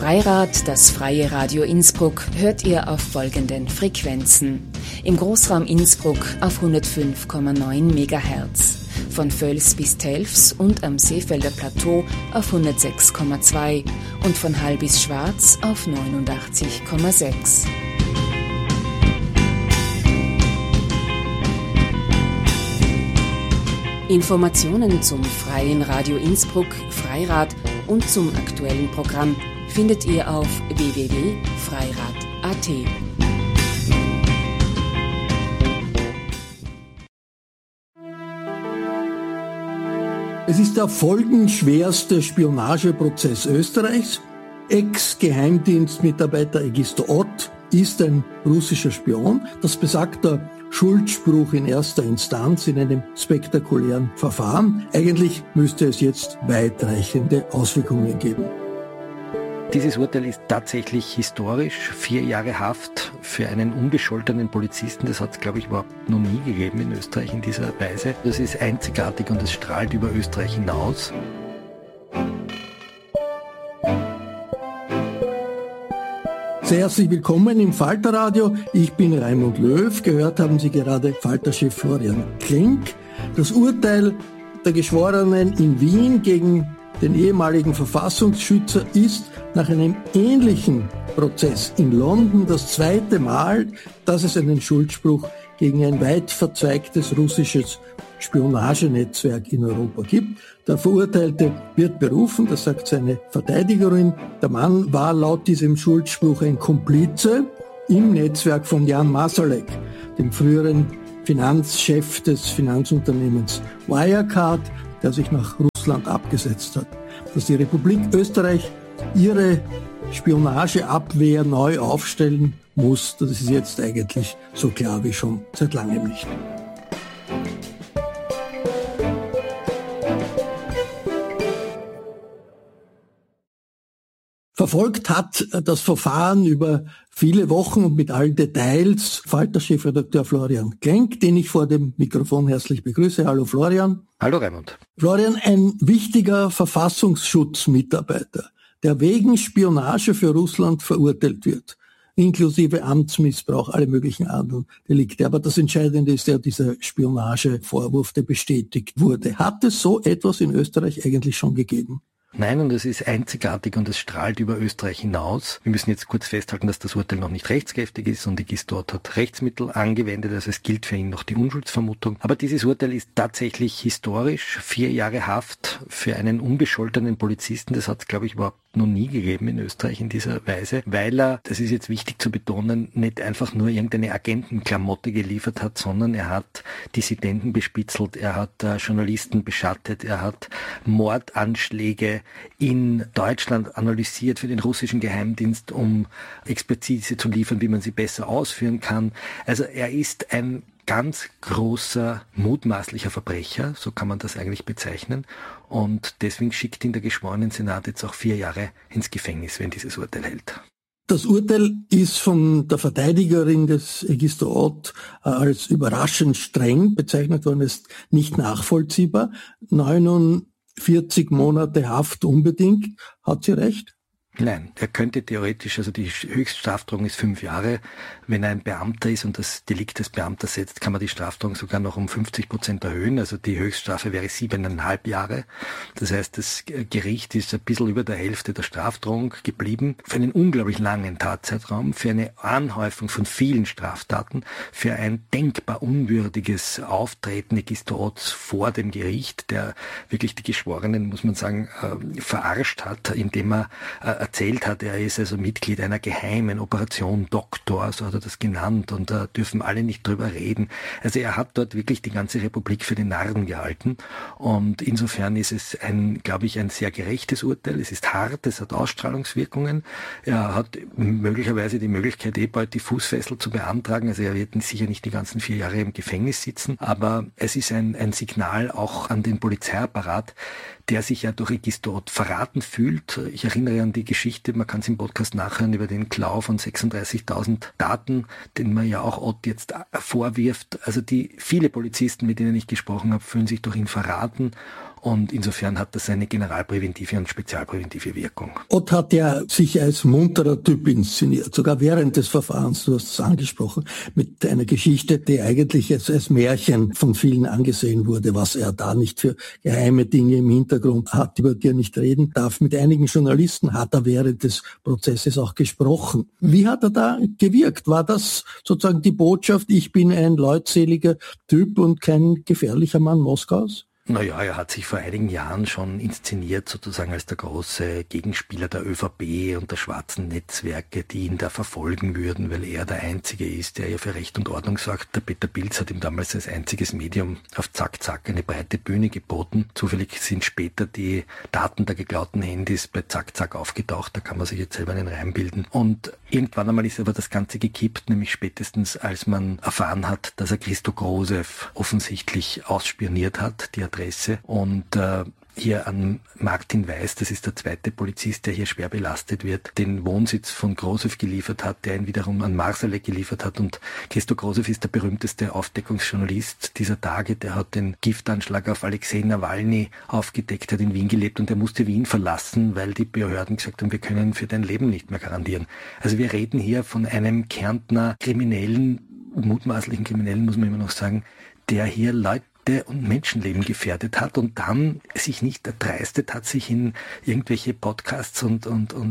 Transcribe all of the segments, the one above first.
Freirad, das freie Radio Innsbruck, hört ihr auf folgenden Frequenzen. Im Großraum Innsbruck auf 105,9 MHz, von Völs bis Telfs und am Seefelder Plateau auf 106,2 und von Hall bis Schwarz auf 89,6. Informationen zum Freien Radio Innsbruck, Freirad und zum aktuellen Programm findet ihr auf www.freirad.at. Es ist der folgenschwerste Spionageprozess Österreichs. Ex-Geheimdienstmitarbeiter Egisto Ott ist ein russischer Spion. Das besagt der Schuldspruch in erster Instanz in einem spektakulären Verfahren. Eigentlich müsste es jetzt weitreichende Auswirkungen geben. Dieses Urteil ist tatsächlich historisch. 4 Jahre Haft für einen unbescholtenen Polizisten, das hat es, glaube ich, überhaupt noch nie gegeben in Österreich in dieser Weise. Das ist einzigartig und es strahlt über Österreich hinaus. Sehr herzlich willkommen im Falterradio. Ich bin Raimund Löw. Gehört haben Sie gerade Falterchef Florian Klenk. Das Urteil der Geschworenen in Wien gegen den ehemaligen Verfassungsschützer ist nach einem ähnlichen Prozess in London das zweite Mal, dass es einen Schuldspruch gegen ein weit verzweigtes russisches Spionagenetzwerk in Europa gibt. Der Verurteilte wird berufen, das sagt seine Verteidigerin. Der Mann war laut diesem Schuldspruch ein Komplize im Netzwerk von Jan Masalek, dem früheren Finanzchef des Finanzunternehmens Wirecard, der sich nach Russland abgesetzt hat. Dass die Republik Österreich ihre Spionageabwehr neu aufstellen muss, das ist jetzt eigentlich so klar wie schon seit langem nicht. Verfolgt hat das Verfahren über viele Wochen und mit allen Details Falter-Chefredakteur Florian Klenk, den ich vor dem Mikrofon herzlich begrüße. Hallo Florian. Hallo Raimund. Florian, ein wichtiger Verfassungsschutzmitarbeiter, der wegen Spionage für Russland verurteilt wird, inklusive Amtsmissbrauch, alle möglichen anderen Delikte. Aber das Entscheidende ist ja dieser Spionagevorwurf, der bestätigt wurde. Hat es so etwas in Österreich eigentlich schon gegeben? Nein, und es ist einzigartig und es strahlt über Österreich hinaus. Wir müssen jetzt kurz festhalten, dass das Urteil noch nicht rechtskräftig ist und Egisto Ott hat Rechtsmittel angewendet, also es gilt für ihn noch die Unschuldsvermutung. Aber dieses Urteil ist tatsächlich historisch. 4 Jahre Haft für einen unbescholtenen Polizisten, das hat es, glaube ich, überhaupt noch nie gegeben in Österreich in dieser Weise, weil er, das ist jetzt wichtig zu betonen, nicht einfach nur irgendeine Agentenklamotte geliefert hat, sondern er hat Dissidenten bespitzelt, er hat Journalisten beschattet, er hat Mordanschläge in Deutschland analysiert für den russischen Geheimdienst, um Expertise zu liefern, wie man sie besser ausführen kann. Also er ist ein ganz großer, mutmaßlicher Verbrecher, so kann man das eigentlich bezeichnen. Und deswegen schickt ihn der Geschworenensenat jetzt auch 4 Jahre ins Gefängnis, wenn dieses Urteil hält. Das Urteil ist von der Verteidigerin des Egisto Ott als überraschend streng bezeichnet worden, ist nicht nachvollziehbar. 49 Monate Haft unbedingt. Hat sie recht? Nein, er könnte theoretisch, also die Höchststrafdrohung ist 5 Jahre. Wenn er ein Beamter ist und das Delikt des Beamter setzt, kann man die Strafdrohung sogar noch um 50% erhöhen. Also die Höchststrafe wäre 7,5 Jahre. Das heißt, das Gericht ist ein bisschen über der Hälfte der Strafdrohung geblieben. Für einen unglaublich langen Tatzeitraum, für eine Anhäufung von vielen Straftaten, für ein denkbar unwürdiges Auftreten Egisto Otts vor dem Gericht, der wirklich die Geschworenen, muss man sagen, verarscht hat, indem er erzählt hat, er ist also Mitglied einer geheimen Operation Doktor, so hat er das genannt, und da dürfen alle nicht drüber reden. Also er hat dort wirklich die ganze Republik für den Narren gehalten, und insofern ist es glaube ich, ein sehr gerechtes Urteil. Es ist hart, es hat Ausstrahlungswirkungen. Er hat möglicherweise die Möglichkeit, bald die Fußfessel zu beantragen, also er wird sicher nicht die ganzen 4 Jahre im Gefängnis sitzen, aber es ist ein Signal auch an den Polizeiapparat, der sich ja durch Egisto Ott verraten fühlt. Ich erinnere an die Geschichte, man kann es im Podcast nachhören, über den Klau von 36.000 Daten, den man ja auch Ott jetzt vorwirft. Also viele Polizisten, mit denen ich gesprochen habe, fühlen sich durch ihn verraten. und insofern hat das eine generalpräventive und spezialpräventive Wirkung. Ott hat ja sich als munterer Typ inszeniert, sogar während des Verfahrens, du hast es angesprochen, mit einer Geschichte, die eigentlich als Märchen von vielen angesehen wurde, was er da nicht für geheime Dinge im Hintergrund hat, über die er nicht reden darf. Mit einigen Journalisten hat er während des Prozesses auch gesprochen. Wie hat er da gewirkt? War das sozusagen die Botschaft, ich bin ein leutseliger Typ und kein gefährlicher Mann Moskaus? Naja, er hat sich vor einigen Jahren schon inszeniert, sozusagen als der große Gegenspieler der ÖVP und der schwarzen Netzwerke, die ihn da verfolgen würden, weil er der Einzige ist, der ja für Recht und Ordnung sorgt. Der Peter Pilz hat ihm damals als einziges Medium auf Zack Zack eine breite Bühne geboten. Zufällig sind später die Daten der geklauten Handys bei Zack Zack aufgetaucht, da kann man sich jetzt selber einen Reim bilden. Und irgendwann einmal ist aber das Ganze gekippt, nämlich spätestens als man erfahren hat, dass er Christo Grosew offensichtlich ausspioniert hat, die Adresse, und hier an Martin Weiß, das ist der zweite Polizist, der hier schwer belastet wird, den Wohnsitz von Grosew geliefert hat, der ihn wiederum an Marsalek geliefert hat. Und Christo Grosew ist der berühmteste Aufdeckungsjournalist dieser Tage. Der hat den Giftanschlag auf Alexei Nawalny aufgedeckt, hat in Wien gelebt und der musste Wien verlassen, weil die Behörden gesagt haben, wir können für dein Leben nicht mehr garantieren. Also wir reden hier von einem Kärntner Kriminellen, mutmaßlichen Kriminellen, muss man immer noch sagen, der hier Leute und Menschenleben gefährdet hat und dann sich nicht erdreistet hat, sich in irgendwelche Podcasts und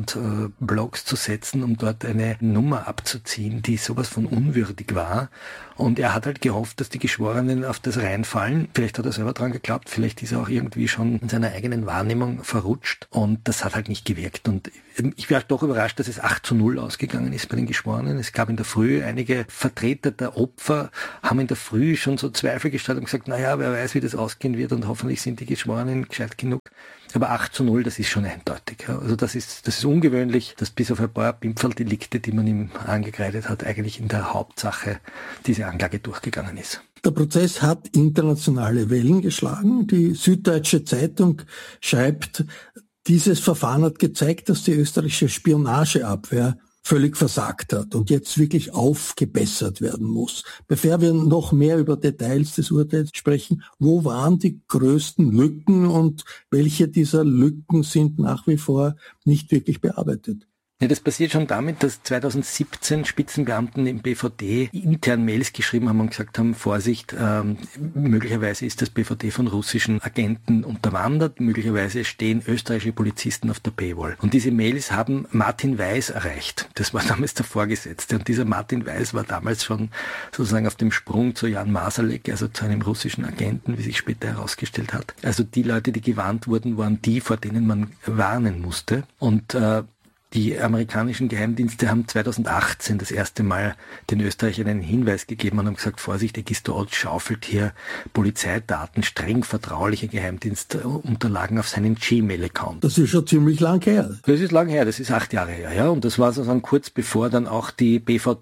Blogs zu setzen, um dort eine Nummer abzuziehen, die sowas von unwürdig war. Und er hat halt gehofft, dass die Geschworenen auf das reinfallen. Vielleicht hat er selber dran geglaubt, vielleicht ist er auch irgendwie schon in seiner eigenen Wahrnehmung verrutscht und das hat halt nicht gewirkt. Und ich war doch überrascht, dass es 8:0 ausgegangen ist bei den Geschworenen. Es gab in der Früh einige Vertreter der Opfer, haben in der Früh schon so Zweifel gestellt und gesagt, naja, wer weiß, wie das ausgehen wird und hoffentlich sind die Geschworenen gescheit genug. Aber 8:0, das ist schon eindeutig. Ja. Also das ist ungewöhnlich, dass bis auf ein paar Pimpferl-Delikte, die man ihm angekreidet hat, eigentlich in der Hauptsache diese Anklage durchgegangen ist. Der Prozess hat internationale Wellen geschlagen. Die Süddeutsche Zeitung schreibt, dieses Verfahren hat gezeigt, dass die österreichische Spionageabwehr völlig versagt hat und jetzt wirklich aufgebessert werden muss. Bevor wir noch mehr über Details des Urteils sprechen, wo waren die größten Lücken und welche dieser Lücken sind nach wie vor nicht wirklich bearbeitet? Ja, das passiert schon damit, dass 2017 Spitzenbeamten im BVD intern Mails geschrieben haben und gesagt haben, Vorsicht, möglicherweise ist das BVD von russischen Agenten unterwandert, möglicherweise stehen österreichische Polizisten auf der Paywall. Und diese Mails haben Martin Weiß erreicht. Das war damals der Vorgesetzte. Und dieser Martin Weiß war damals schon sozusagen auf dem Sprung zu Jan Marsalek, also zu einem russischen Agenten, wie sich später herausgestellt hat. Also die Leute, die gewarnt wurden, waren die, vor denen man warnen musste. Und die amerikanischen Geheimdienste haben 2018 das erste Mal den Österreichern einen Hinweis gegeben und haben gesagt, Vorsicht, Egisto Ott schaufelt hier Polizeidaten, streng vertrauliche Geheimdienstunterlagen auf seinen Gmail-Account. Das ist schon ziemlich lang her. Das ist lang her, das ist 8 Jahre her, ja. Und das war sozusagen kurz bevor dann auch die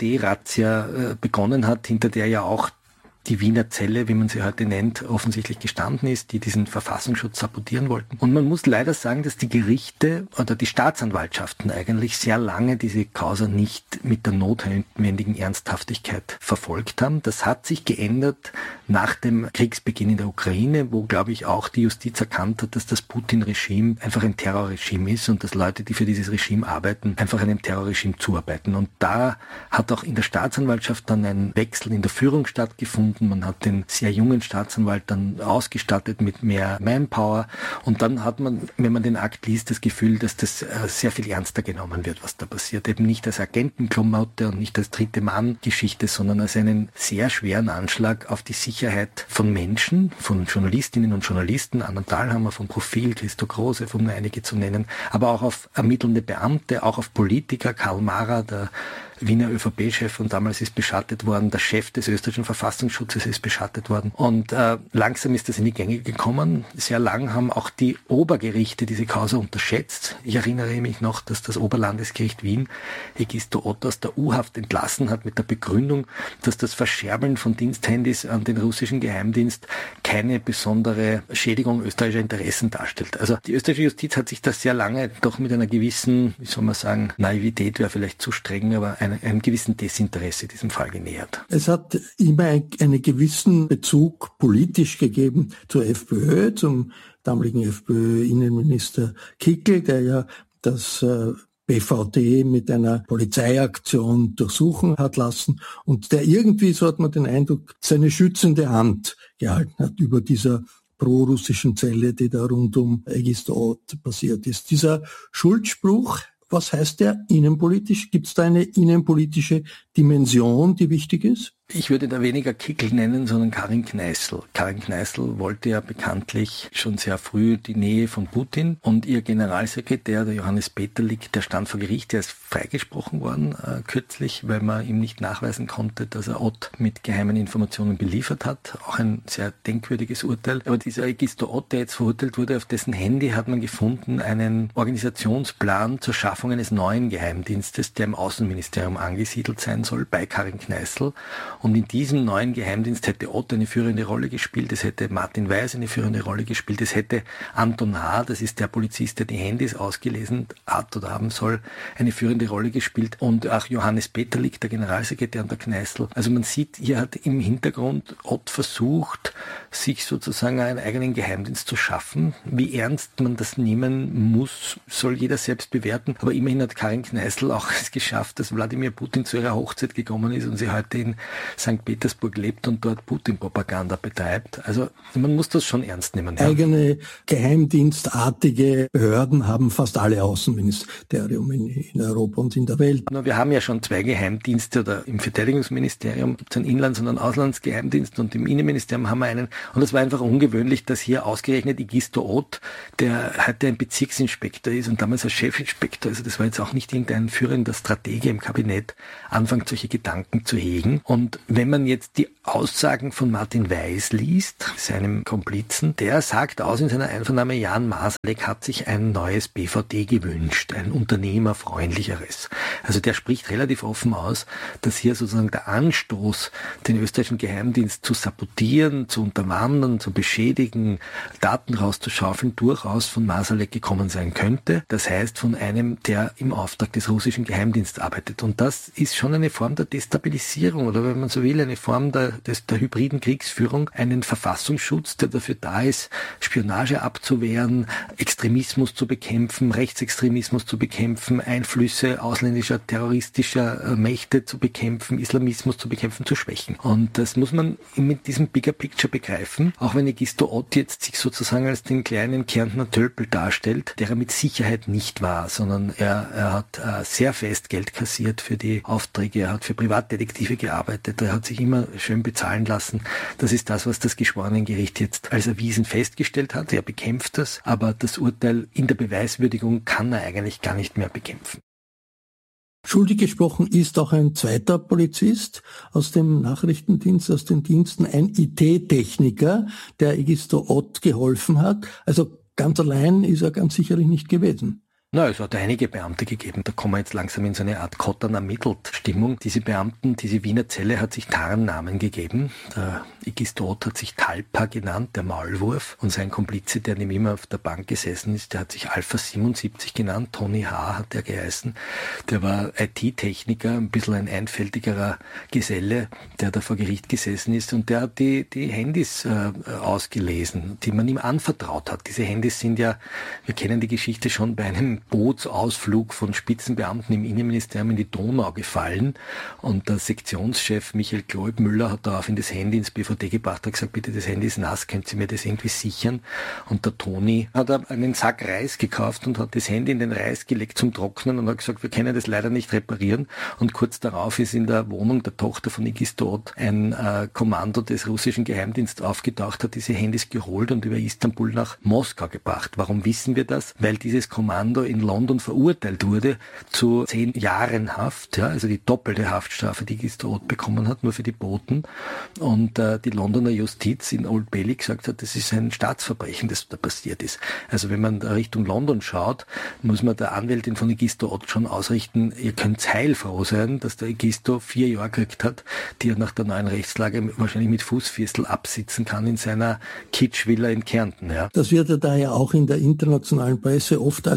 BVD-Razzia begonnen hat, hinter der ja auch die Wiener Zelle, wie man sie heute nennt, offensichtlich gestanden ist, die diesen Verfassungsschutz sabotieren wollten. Und man muss leider sagen, dass die Gerichte oder die Staatsanwaltschaften eigentlich sehr lange diese Causa nicht mit der notwendigen Ernsthaftigkeit verfolgt haben. Das hat sich geändert nach dem Kriegsbeginn in der Ukraine, wo, glaube ich, auch die Justiz erkannt hat, dass das Putin-Regime einfach ein Terrorregime ist und dass Leute, die für dieses Regime arbeiten, einfach einem Terrorregime zuarbeiten. Und da hat auch in der Staatsanwaltschaft dann ein Wechsel in der Führung stattgefunden. Man hat den sehr jungen Staatsanwalt dann ausgestattet mit mehr Manpower und dann hat man, wenn man den Akt liest, das Gefühl, dass das sehr viel ernster genommen wird, was da passiert. Eben nicht als Agentenklamotte und nicht als dritte Mann-Geschichte, sondern als einen sehr schweren Anschlag auf die Sicherheit von Menschen, von Journalistinnen und Journalisten, Anna Thalhammer vom Profil, Christo Grosew, um nur einige zu nennen, aber auch auf ermittelnde Beamte, auch auf Politiker, Karl Marra, der Wiener ÖVP-Chef und damals ist beschattet worden, der Chef des österreichischen Verfassungsschutzes ist beschattet worden und langsam ist das in die Gänge gekommen. Sehr lang haben auch die Obergerichte diese Causa unterschätzt. Ich erinnere mich noch, dass das Oberlandesgericht Wien Egisto Ott aus der U-Haft entlassen hat mit der Begründung, dass das Verscherbeln von Diensthandys an den russischen Geheimdienst keine besondere Schädigung österreichischer Interessen darstellt. Also die österreichische Justiz hat sich das sehr lange doch mit einer gewissen, wie soll man sagen, Naivität wäre vielleicht zu streng, aber einem gewissen Desinteresse diesem Fall genähert. Es hat immer einen gewissen Bezug politisch gegeben zur FPÖ, zum damaligen FPÖ-Innenminister Kickl, der ja das BVD mit einer Polizeiaktion durchsuchen hat lassen und der irgendwie, so hat man den Eindruck, seine schützende Hand gehalten hat über dieser pro-russischen Zelle, die da rund um Ägisto-Ott passiert ist. Dieser Schuldspruch, was heißt der innenpolitisch? Gibt es da eine innenpolitische Dimension, die wichtig ist? Ich würde da weniger Kickl nennen, sondern Karin Kneißl. Karin Kneißl wollte ja bekanntlich schon sehr früh die Nähe von Putin und ihr Generalsekretär, der Johannes Peterlik, der stand vor Gericht, der ist freigesprochen worden kürzlich, weil man ihm nicht nachweisen konnte, dass er Ott mit geheimen Informationen beliefert hat. Auch ein sehr denkwürdiges Urteil. Aber dieser Ägisto Ott, der jetzt verurteilt wurde, auf dessen Handy hat man gefunden einen Organisationsplan zur Schaffung eines neuen Geheimdienstes, der im Außenministerium angesiedelt sein soll, bei Karin Kneißl. Und in diesem neuen Geheimdienst hätte Ott eine führende Rolle gespielt, es hätte Martin Weiß eine führende Rolle gespielt, es hätte Anton H., das ist der Polizist, der die Handys ausgelesen hat oder haben soll, eine führende Rolle gespielt und auch Johannes Peterlik, der Generalsekretär der Kneißl. Also man sieht, hier hat im Hintergrund Ott versucht, sich sozusagen einen eigenen Geheimdienst zu schaffen. Wie ernst man das nehmen muss, soll jeder selbst bewerten. Aber immerhin hat Karin Kneißl auch es geschafft, dass Wladimir Putin zu ihrer Hochzeit gekommen ist und sie heute in St. Petersburg lebt und dort Putin-Propaganda betreibt. Also man muss das schon ernst nehmen. Ja. Eigene geheimdienstartige Behörden haben fast alle Außenministerien in Europa und in der Welt. Wir haben ja schon 2 Geheimdienste, oder im Verteidigungsministerium gibt es einen Inlands- und einen Auslandsgeheimdienst und im Innenministerium haben wir einen. Und es war einfach ungewöhnlich, dass hier ausgerechnet Ägisto Ott, der heute ein Bezirksinspektor ist und damals als Chefinspektor, also das war jetzt auch nicht irgendein führender Stratege im Kabinett, anfängt solche Gedanken zu hegen. Und wenn man jetzt die Aussagen von Martin Weiß liest, seinem Komplizen, der sagt aus in seiner Einvernahme, Jan Masalek hat sich ein neues BVD gewünscht, ein unternehmerfreundlicheres. Also der spricht relativ offen aus, dass hier sozusagen der Anstoß, den österreichischen Geheimdienst zu sabotieren, zu unterwandern, zu beschädigen, Daten rauszuschaufeln, durchaus von Masalek gekommen sein könnte. Das heißt von einem, der im Auftrag des russischen Geheimdienstes arbeitet. Und das ist schon eine Form der Destabilisierung oder wenn man so will, eine Form der hybriden Kriegsführung, einen Verfassungsschutz, der dafür da ist, Spionage abzuwehren, Extremismus zu bekämpfen, Rechtsextremismus zu bekämpfen, Einflüsse ausländischer, terroristischer Mächte zu bekämpfen, Islamismus zu bekämpfen, zu schwächen. Und das muss man mit diesem Bigger Picture begreifen, auch wenn Ägisto Ott jetzt sich sozusagen als den kleinen Kärntner Tölpel darstellt, der er mit Sicherheit nicht war, sondern er hat sehr fest Geld kassiert für die Aufträge, er hat für Privatdetektive gearbeitet, er hat sich immer schön bezahlen lassen. Das ist das, was das Geschworenengericht jetzt als erwiesen festgestellt hat. Er bekämpft das, aber das Urteil in der Beweiswürdigung kann er eigentlich gar nicht mehr bekämpfen. Schuldig gesprochen ist auch ein zweiter Polizist aus dem Nachrichtendienst, aus den Diensten, ein IT-Techniker, der Ägisto Ott geholfen hat. Also ganz allein ist er ganz sicherlich nicht gewesen. Na, es hat einige Beamte gegeben. Da kommen wir jetzt langsam in so eine Art Kottern-ermittelt-Stimmung. Diese Beamten, diese Wiener Zelle hat sich Tarnnamen gegeben. Der Ägisto Ott hat sich Talpa genannt, der Maulwurf. Und sein Komplize, der neben ihm auf der Bank gesessen ist, der hat sich Alpha 77 genannt. Tony H. hat der geheißen. Der war IT-Techniker, ein bisschen ein einfältigerer Geselle, der da vor Gericht gesessen ist. Und der hat die Handys ausgelesen, die man ihm anvertraut hat. Diese Handys sind ja, wir kennen die Geschichte schon, bei einem Bootsausflug von Spitzenbeamten im Innenministerium in die Donau gefallen und der Sektionschef Michael Kloibmüller hat daraufhin das Handy ins BVD gebracht, hat gesagt, bitte, das Handy ist nass, könnt ihr mir das irgendwie sichern? Und der Toni hat einen Sack Reis gekauft und hat das Handy in den Reis gelegt zum Trocknen und hat gesagt, wir können das leider nicht reparieren. Und kurz darauf ist in der Wohnung der Tochter von Ägisto Ott ein Kommando des russischen Geheimdienstes aufgetaucht, hat diese Handys geholt und über Istanbul nach Moskau gebracht. Warum wissen wir das? Weil dieses Kommando in London verurteilt wurde zu 10 Jahren Haft, ja, also die doppelte Haftstrafe, die Ägisto Ott bekommen hat, nur für die Boten. Und die Londoner Justiz in Old Bailey gesagt hat, das ist ein Staatsverbrechen, das da passiert ist. Also wenn man da Richtung London schaut, muss man der Anwältin von Ägisto Ott schon ausrichten, ihr könnt heilfroh sein, dass der Ägisto 4 Jahre gekriegt hat, die er nach der neuen Rechtslage wahrscheinlich mit Fußfessel absitzen kann in seiner Kitschvilla in Kärnten. Ja. Das wird ja daher auch in der internationalen Presse oft als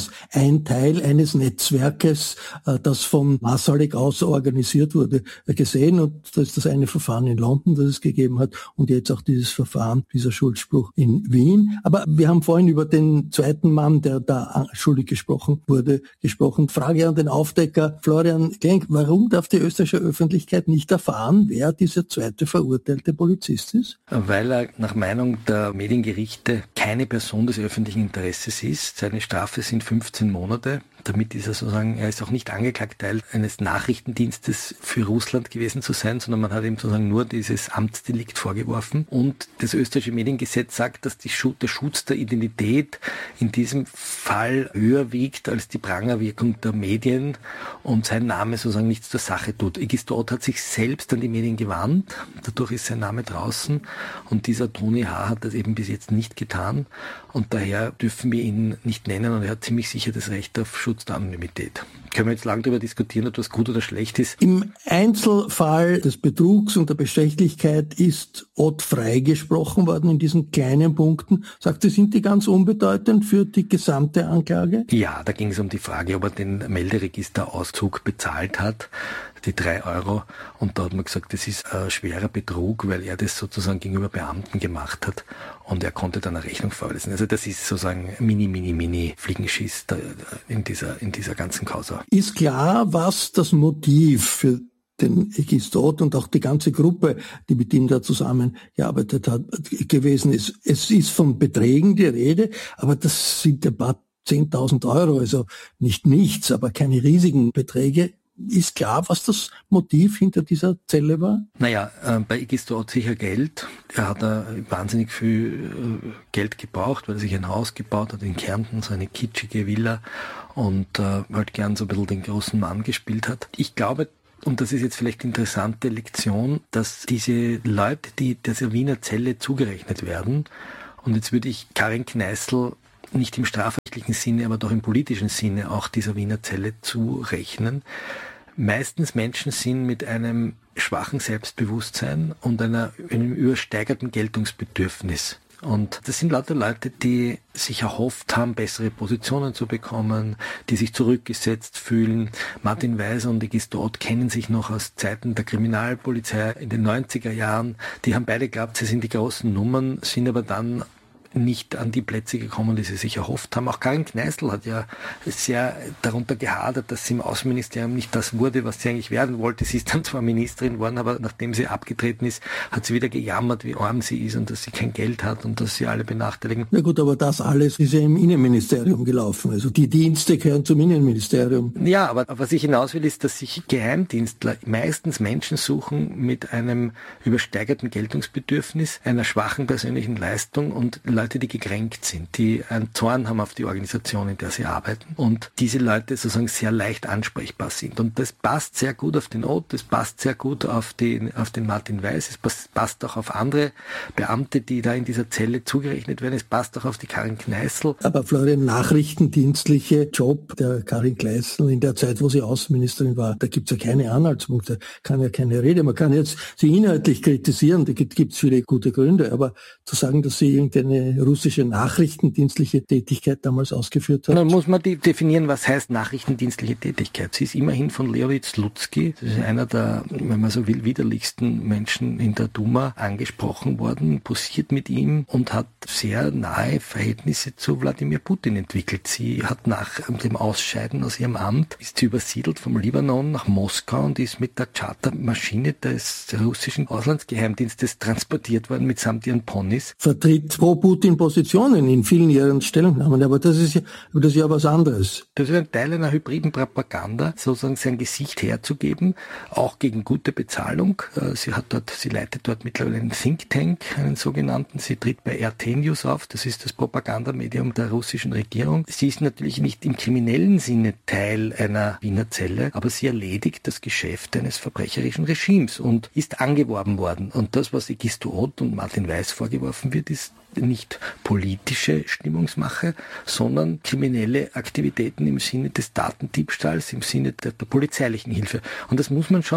ein Teil eines Netzwerkes, das von Masalek aus organisiert wurde, gesehen. Und da ist das eine Verfahren in London, das es gegeben hat, und jetzt auch dieses Verfahren, dieser Schuldspruch in Wien. Aber wir haben vorhin über den zweiten Mann, der da schuldig gesprochen wurde, gesprochen. Frage an den Aufdecker Florian Klenk, warum darf die österreichische Öffentlichkeit nicht erfahren, wer dieser zweite verurteilte Polizist ist? Weil er nach Meinung der Mediengerichte keine Person des öffentlichen Interesses ist. Seine Strafe sind 15 Monate. Damit ist er sozusagen, er ist auch nicht angeklagt, Teil eines Nachrichtendienstes für Russland gewesen zu sein, sondern man hat ihm sozusagen nur dieses Amtsdelikt vorgeworfen. Und das österreichische Mediengesetz sagt, dass der Schutz der Identität in diesem Fall höher wiegt als die Prangerwirkung der Medien und sein Name sozusagen nichts zur Sache tut. Egisthod hat sich selbst an die Medien gewandt, dadurch ist sein Name draußen und dieser Toni H. hat das eben bis jetzt nicht getan und daher dürfen wir ihn nicht nennen und er hat ziemlich sicher das Recht auf Schutz der Anonymität. Können wir jetzt lange darüber diskutieren, ob das gut oder schlecht ist? Im Einzelfall des Betrugs und der Bestechlichkeit ist Ott freigesprochen worden in diesen kleinen Punkten. Sagt sie, sind die ganz unbedeutend für die gesamte Anklage? Ja, da ging es um die Frage, ob er den Melderegisterauszug bezahlt hat, die 3 €. Und da hat man gesagt, das ist ein schwerer Betrug, weil er das sozusagen gegenüber Beamten gemacht hat und er konnte dann eine Rechnung vorlesen. Also das ist sozusagen mini Fliegenschiss in dieser ganzen Causa. Ist klar, was das Motiv für den Egisthod und auch die ganze Gruppe, die mit ihm da zusammengearbeitet hat, gewesen ist. Es ist von Beträgen die Rede, aber das sind ein paar 10.000 €, also nicht nichts, aber keine riesigen Beträge. Ist klar, was das Motiv hinter dieser Zelle war? Naja, bei Egisthod sicher Geld. Er hat wahnsinnig viel Geld gebraucht, weil er sich ein Haus gebaut hat in Kärnten, so eine kitschige Villa und halt gern so ein bisschen den großen Mann gespielt hat. Ich glaube, und das ist jetzt vielleicht eine interessante Lektion, dass diese Leute, die dieser Wiener Zelle zugerechnet werden, und jetzt würde ich Karin Kneißl nicht im strafrechtlichen Sinne, aber doch im politischen Sinne auch dieser Wiener Zelle zurechnen, meistens Menschen sind mit einem schwachen Selbstbewusstsein und einem übersteigerten Geltungsbedürfnis. Und das sind lauter Leute, die sich erhofft haben, bessere Positionen zu bekommen, die sich zurückgesetzt fühlen. Martin Weiß und Egisthod kennen sich noch aus Zeiten der Kriminalpolizei in den 90er Jahren. Die haben beide geglaubt, sie sind die großen Nummern, sind aber dann nicht an die Plätze gekommen, die sie sich erhofft haben. Auch Karin Kneißl hat ja sehr darunter gehadert, dass sie im Außenministerium nicht das wurde, was sie eigentlich werden wollte. Sie ist dann zwar Ministerin geworden, aber nachdem sie abgetreten ist, hat sie wieder gejammert, wie arm sie ist und dass sie kein Geld hat und dass sie alle benachteiligen. Na gut, aber das alles ist ja im Innenministerium gelaufen. Also die Dienste gehören zum Innenministerium. Ja, aber was ich hinaus will, ist, dass sich Geheimdienstler meistens Menschen suchen mit einem übersteigerten Geltungsbedürfnis, einer schwachen persönlichen Leistung und Leute, die gekränkt sind, die einen Zorn haben auf die Organisation, in der sie arbeiten und diese Leute sozusagen sehr leicht ansprechbar sind. Und das passt sehr gut auf den Ott, das passt sehr gut auf den Martin Weiß, es passt auch auf andere Beamte, die da in dieser Zelle zugerechnet werden, es passt auch auf die Karin Kneißl. Aber Florian, nachrichtendienstliche Job der Karin Kneißl in der Zeit, wo sie Außenministerin war, da gibt's ja keine Anhaltspunkte, kann ja keine Rede. Man kann jetzt sie inhaltlich kritisieren, da gibt's viele gute Gründe, aber zu sagen, dass sie irgendeine russische nachrichtendienstliche Tätigkeit damals ausgeführt hat. Dann muss man definieren, was heißt nachrichtendienstliche Tätigkeit. Sie ist immerhin von Leonid Slutsky, das ist einer der, wenn man so will, widerlichsten Menschen in der Duma, angesprochen worden, posiert mit ihm und hat sehr nahe Verhältnisse zu Wladimir Putin entwickelt. Sie hat nach dem Ausscheiden aus ihrem Amt, ist sie übersiedelt vom Libanon nach Moskau und ist mit der Chartermaschine des russischen Auslandsgeheimdienstes transportiert worden mitsamt ihren Ponys. Vertritt pro Putin-Positionen in vielen ihren Stellungnahmen, aber das ist ja was anderes. Das ist ein Teil einer hybriden Propaganda, sozusagen sein Gesicht herzugeben, auch gegen gute Bezahlung. Sie leitet dort mittlerweile einen Think Tank, einen sogenannten. Sie tritt bei RT News auf, das ist das Propagandamedium der russischen Regierung. Sie ist natürlich nicht im kriminellen Sinne Teil einer Wiener Zelle, aber sie erledigt das Geschäft eines verbrecherischen Regimes und ist angeworben worden. Und das, was Egisthod und Martin Weiß vorgeworfen wird, ist nicht politische Stimmungsmache, sondern kriminelle Aktivitäten im Sinne des Datendiebstahls, im Sinne der polizeilichen Hilfe. Und das muss man schon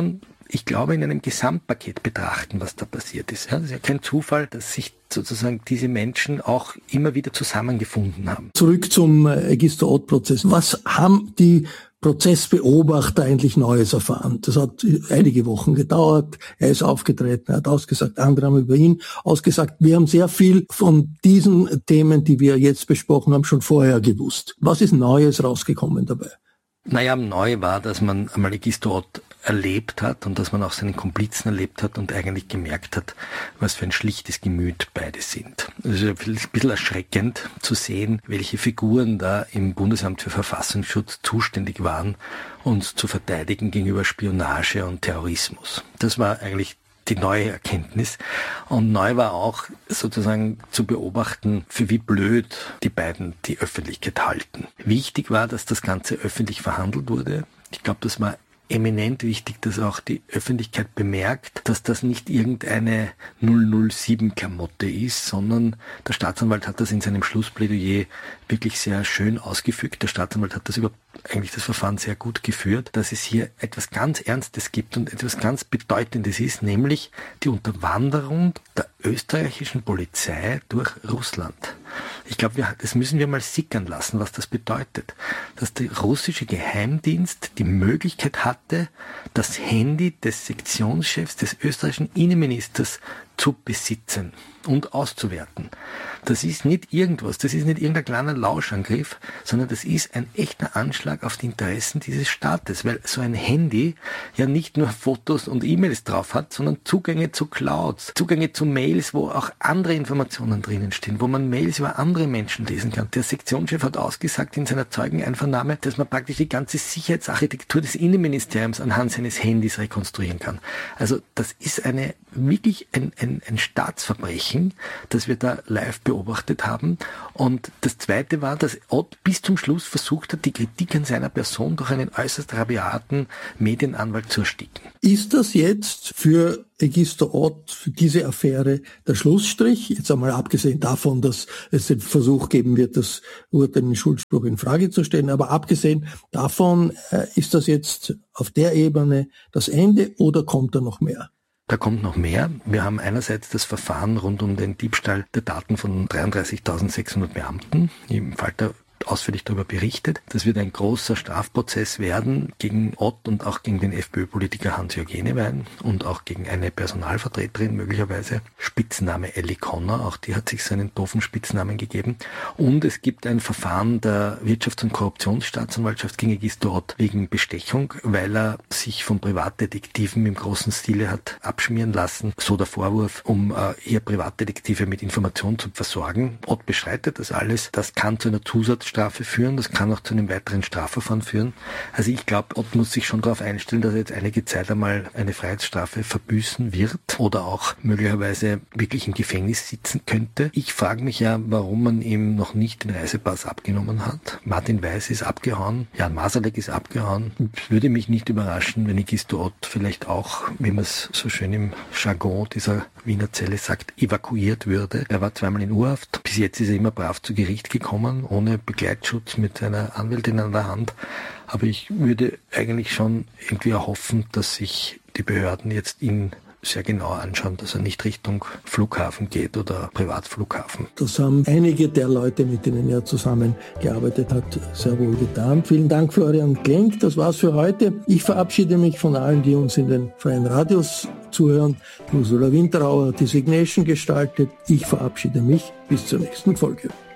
ich glaube, in einem Gesamtpaket betrachten, was da passiert ist. Ja, das ist ja kein Zufall, dass sich sozusagen diese Menschen auch immer wieder zusammengefunden haben. Zurück zum Egisto-Ott-Prozess. Was haben die Prozessbeobachter eigentlich Neues erfahren? Das hat einige Wochen gedauert. Er ist aufgetreten, er hat ausgesagt, andere haben über ihn ausgesagt. Wir haben sehr viel von diesen Themen, die wir jetzt besprochen haben, schon vorher gewusst. Was ist Neues rausgekommen dabei? Naja, neu war, dass man einmal Egisto Ott erlebt hat und dass man auch seinen Komplizen erlebt hat und eigentlich gemerkt hat, was für ein schlichtes Gemüt beide sind. Es ist ein bisschen erschreckend zu sehen, welche Figuren da im Bundesamt für Verfassungsschutz zuständig waren, uns zu verteidigen gegenüber Spionage und Terrorismus. Das war eigentlich die neue Erkenntnis. Und neu war auch sozusagen zu beobachten, für wie blöd die beiden die Öffentlichkeit halten. Wichtig war, dass das Ganze öffentlich verhandelt wurde. Ich glaube, das war eminent wichtig, dass auch die Öffentlichkeit bemerkt, dass das nicht irgendeine 007-Klamotte ist, sondern der Staatsanwalt hat das in seinem Schlussplädoyer wirklich sehr schön ausgefügt. Der Staatsanwalt hat das Verfahren sehr gut geführt, dass es hier etwas ganz Ernstes gibt und etwas ganz Bedeutendes ist, nämlich die Unterwanderung der österreichischen Polizei durch Russland. Ich glaube, das müssen wir mal sickern lassen, was das bedeutet. Dass der russische Geheimdienst die Möglichkeit hatte, das Handy des Sektionschefs des österreichischen Innenministers zu besitzen und auszuwerten. Das ist nicht irgendwas, das ist nicht irgendein kleiner Lauschangriff, sondern das ist ein echter Anschlag auf die Interessen dieses Staates, weil so ein Handy ja nicht nur Fotos und E-Mails drauf hat, sondern Zugänge zu Clouds, Zugänge zu Mails, wo auch andere Informationen drinnen stehen, wo man Mails über andere Menschen lesen kann. Der Sektionschef hat ausgesagt in seiner Zeugeneinvernahme, dass man praktisch die ganze Sicherheitsarchitektur des Innenministeriums anhand seines Handys rekonstruieren kann. Also das ist wirklich ein Staatsverbrechen, das wir da live beobachtet haben. Und das Zweite war, dass Ott bis zum Schluss versucht hat, die Kritik an seiner Person durch einen äußerst rabiaten Medienanwalt zu ersticken. Ist das jetzt für Egisto Ott, für diese Affäre der Schlussstrich? Jetzt einmal abgesehen davon, dass es den Versuch geben wird, das Urteil in Schuldspruch in Frage zu stellen, aber abgesehen davon, ist das jetzt auf der Ebene das Ende oder kommt da noch mehr? Da kommt noch mehr. Wir haben einerseits das Verfahren rund um den Diebstahl der Daten von 33.600 Beamten. Im Falter ausführlich darüber berichtet. Das wird ein großer Strafprozess werden gegen Ott und auch gegen den FPÖ-Politiker Hans-Jörg Jenewein und auch gegen eine Personalvertreterin möglicherweise. Spitzname Ellie Connor, auch die hat sich so einen doofen Spitznamen gegeben. Und es gibt ein Verfahren der Wirtschafts- und Korruptionsstaatsanwaltschaft gegen Egisto Ott wegen Bestechung, weil er sich von Privatdetektiven im großen Stile hat abschmieren lassen. So der Vorwurf, um hier Privatdetektive mit Informationen zu versorgen. Ott bestreitet das alles. Das kann zu einer Zusatzstrafe führen, das kann auch zu einem weiteren Strafverfahren führen. Also ich glaube, Ott muss sich schon darauf einstellen, dass er jetzt einige Zeit einmal eine Freiheitsstrafe verbüßen wird oder auch möglicherweise wirklich im Gefängnis sitzen könnte. Ich frage mich ja, warum man ihm noch nicht den Reisepass abgenommen hat. Martin Weiß ist abgehauen, Jan Masalek ist abgehauen. Es würde mich nicht überraschen, wenn Egisto Ott vielleicht auch, wie man es so schön im Jargon dieser Wiener Zelle sagt, evakuiert würde. Er war zweimal in U-Haft. Bis jetzt ist er immer brav zu Gericht gekommen, ohne Begleitschutz mit einer Anwältin an der Hand. Aber ich würde eigentlich schon irgendwie erhoffen, dass sich die Behörden jetzt ihn sehr genau anschauen, dass er nicht Richtung Flughafen geht oder Privatflughafen. Das haben einige der Leute, mit denen er zusammengearbeitet hat, sehr wohl getan. Vielen Dank, Florian Klenk. Das war's für heute. Ich verabschiede mich von allen, die uns in den freien Radios zuhören. Ursula Winterauer hat die Signation gestaltet. Ich verabschiede mich. Bis zur nächsten Folge.